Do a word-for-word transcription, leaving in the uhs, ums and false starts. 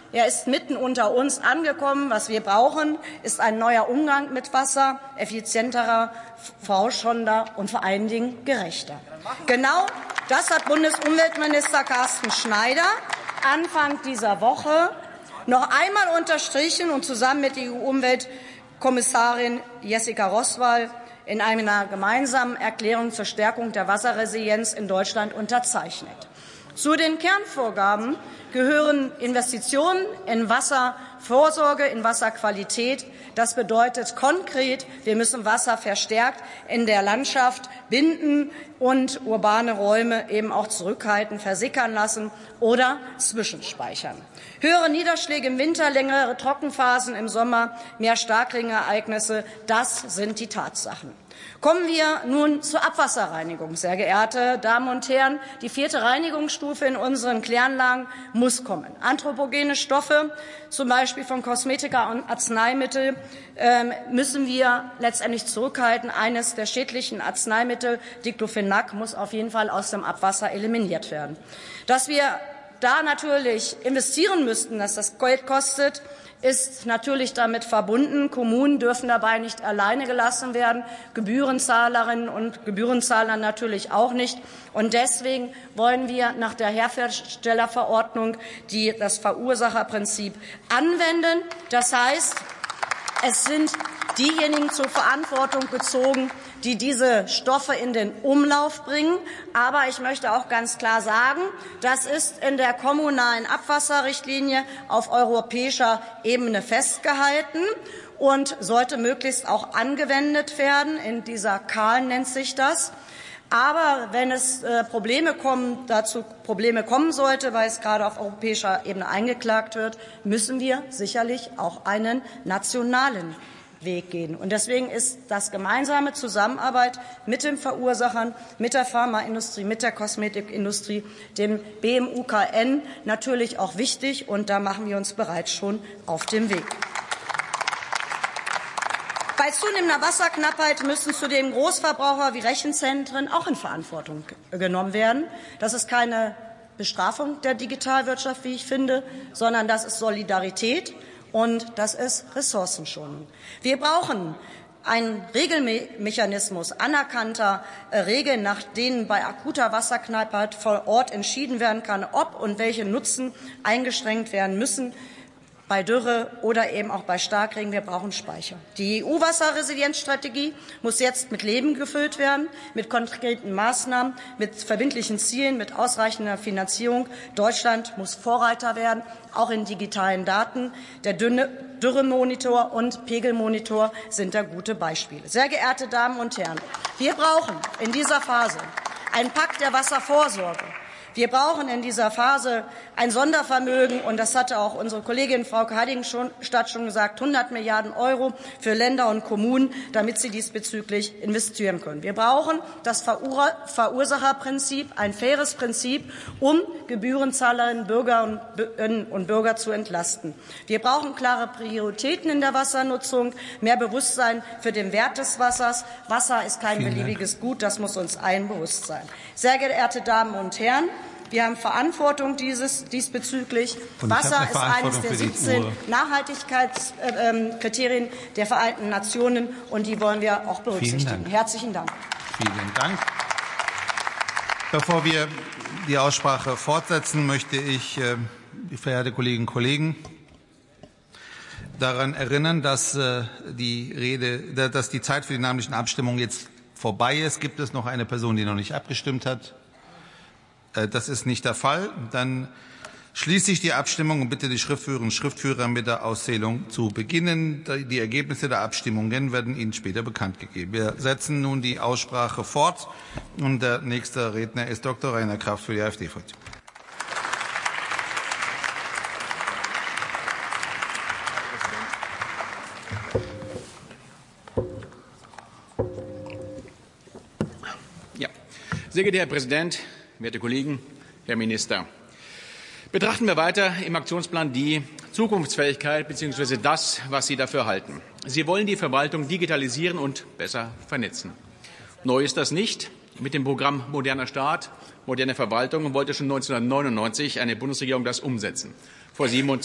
Er ist mitten unter uns angekommen. Was wir brauchen, ist ein neuer Umgang mit Wasser, effizienterer, vorausschauender und vor allen Dingen gerechter. Genau das hat Bundesumweltminister Carsten Schneider Anfang dieser Woche noch einmal unterstrichen und zusammen mit der E U-Umweltkommissarin Jessica Roswall in einer gemeinsamen Erklärung zur Stärkung der Wasserresilienz in Deutschland unterzeichnet. Zu den Kernvorgaben gehören Investitionen in Wasservorsorge, in Wasserqualität. Das bedeutet konkret, wir müssen Wasser verstärkt in der Landschaft binden und urbane Räume eben auch zurückhalten, versickern lassen oder zwischenspeichern. Höhere Niederschläge im Winter, längere Trockenphasen im Sommer, mehr Starkregenereignisse, das sind die Tatsachen. Kommen wir nun zur Abwasserreinigung, sehr geehrte Damen und Herren. Die vierte Reinigungsstufe in unseren Kläranlagen muss kommen. Anthropogene Stoffe, zum Beispiel von Kosmetika und Arzneimitteln, müssen wir letztendlich zurückhalten. Eines der schädlichen Arzneimittel, Diclofenac, muss auf jeden Fall aus dem Abwasser eliminiert werden. Dass wir da natürlich investieren müssten, dass das Geld kostet, ist natürlich damit verbunden. Kommunen dürfen dabei nicht alleine gelassen werden, Gebührenzahlerinnen und Gebührenzahler natürlich auch nicht. Und deswegen wollen wir nach der Herstellerverordnung die, das Verursacherprinzip anwenden. Das heißt, es sind diejenigen zur Verantwortung gezogen, die diese Stoffe in den Umlauf bringen. Aber ich möchte auch ganz klar sagen, das ist in der kommunalen Abwasserrichtlinie auf europäischer Ebene festgehalten und sollte möglichst auch angewendet werden. In dieser K A L nennt sich das. Aber wenn es äh, Probleme kommen, dazu Probleme kommen sollte, weil es gerade auf europäischer Ebene eingeklagt wird, müssen wir sicherlich auch einen nationalen Weg gehen. Und deswegen ist das gemeinsame Zusammenarbeit mit den Verursachern, mit der Pharmaindustrie, mit der Kosmetikindustrie, dem B M U K N natürlich auch wichtig. Und da machen wir uns bereits schon auf den Weg. Bei zunehmender Wasserknappheit müssen zudem Großverbraucher wie Rechenzentren auch in Verantwortung genommen werden. Das ist keine Bestrafung der Digitalwirtschaft, wie ich finde, sondern das ist Solidarität. Und das ist Ressourcenschonung. Wir brauchen einen Regelmechanismus anerkannter Regeln, nach denen bei akuter Wasserknappheit vor Ort entschieden werden kann, ob und welche Nutzen eingeschränkt werden müssen. Bei Dürre oder eben auch bei Starkregen. Wir brauchen Speicher. Die E U-Wasserresilienzstrategie muss jetzt mit Leben gefüllt werden, mit konkreten Maßnahmen, mit verbindlichen Zielen, mit ausreichender Finanzierung. Deutschland muss Vorreiter werden, auch in digitalen Daten. Der Dürremonitor und Pegelmonitor sind da gute Beispiele. Sehr geehrte Damen und Herren, wir brauchen in dieser Phase einen Pakt der Wasservorsorge. Wir brauchen in dieser Phase ein Sondervermögen, und das hatte auch unsere Kollegin Frau Heiligenstadt schon gesagt, hundert Milliarden Euro für Länder und Kommunen, damit sie diesbezüglich investieren können. Wir brauchen das Verursacherprinzip, ein faires Prinzip, um Gebührenzahlerinnen, Bürgerinnen und Bürger zu entlasten. Wir brauchen klare Prioritäten in der Wassernutzung, mehr Bewusstsein für den Wert des Wassers. Wasser ist kein beliebiges Gut, das muss uns allen bewusst sein. Sehr geehrte Damen und Herren, wir haben Verantwortung dieses, diesbezüglich. Wasser ist eines der siebzehn Nachhaltigkeitskriterien der Vereinten Nationen, und die wollen wir auch berücksichtigen. Herzlichen Dank. Vielen Dank. Bevor wir die Aussprache fortsetzen, möchte ich, äh, die verehrte Kolleginnen und Kollegen, daran erinnern, dass, äh, die Rede, dass die Zeit für die namentlichen Abstimmungen jetzt vorbei ist. Gibt es noch eine Person, die noch nicht abgestimmt hat? Das ist nicht der Fall. Dann schließe ich die Abstimmung und bitte die Schriftführerinnen und Schriftführer mit der Auszählung zu beginnen. Die Ergebnisse der Abstimmungen werden Ihnen später bekannt gegeben. Wir setzen nun die Aussprache fort, und der nächste Redner ist Doktor Rainer Kraft für die AfD-Fraktion. Ja. Sehr geehrter Herr Präsident, werte Kollegen, Herr Minister! Betrachten wir weiter im Aktionsplan die Zukunftsfähigkeit bzw. das, was Sie dafür halten. Sie wollen die Verwaltung digitalisieren und besser vernetzen. Neu ist das nicht. Mit dem Programm Moderner Staat, moderne Verwaltung wollte schon neunzehnhundertneunundneunzig eine Bundesregierung das umsetzen. Vor